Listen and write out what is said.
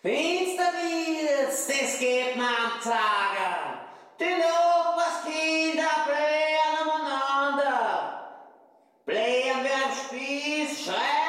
Finsternis, das geht man am Tage. Die Nachbarskinder blähen umeinander. Blähen wie am Spieß, schreien